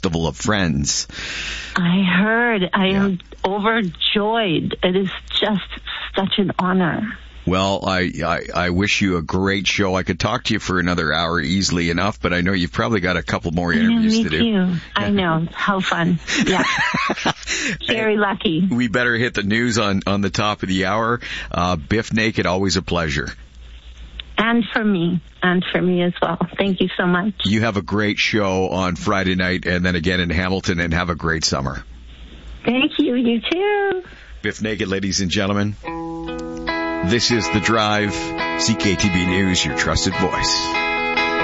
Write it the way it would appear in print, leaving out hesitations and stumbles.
Festival of Friends. I heard. I am overjoyed. It is just such an honor. Well, I wish you a great show. I could talk to you for another hour easily enough, but I know you've probably got a couple more interviews to do. Me too. I know. How fun. Yeah. Very lucky. We better hit the news on the top of the hour. Biff Naked, always a pleasure. And for me as well. Thank you so much. You have a great show on Friday night and then again in Hamilton, and have a great summer. Thank you. You too. Biff Naked, ladies and gentlemen. This is The Drive, CKTB News, your trusted voice.